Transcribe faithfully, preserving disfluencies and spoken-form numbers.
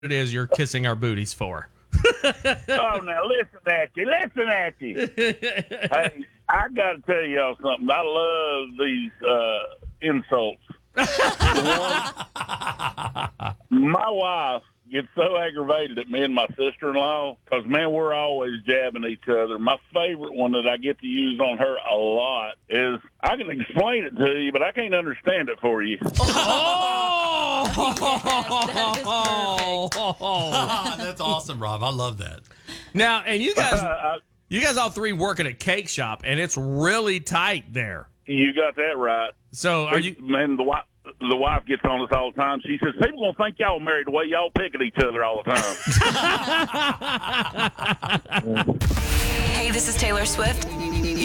it is you're kissing our booties for. Oh, now listen at you. Listen at you. Hey, I got to tell y'all something. I love these uh, insults. My wife gets so aggravated at me and my sister-in-law because, man, we're always jabbing each other. My favorite one that I get to use on her a lot is, I can explain it to you, but I can't understand it for you. Oh! Yes, that's awesome, Rob. I love that. Now, and you guys, Uh, you guys all three work at a cake shop, and it's really tight there. you got that right. So are you... Man, the wife, the wife gets on us all the time. She says, people going to think y'all married the way y'all pick at each other all the time. Hey, this is Taylor Swift.